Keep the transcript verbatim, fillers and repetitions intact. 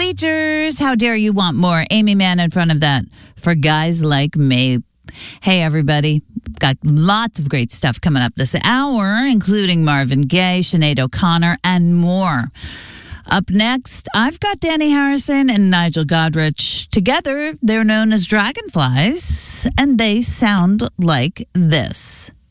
Bleachers, how dare you want more? Amy Mann in front of that. For guys like me. Hey, everybody. Got lots of great stuff coming up this hour, including Marvin Gaye, Sinead O'Connor, and more. Up next, I've got Danny Harrison and Nigel Godrich. Together, they're known as Dragonflies, and they sound like this.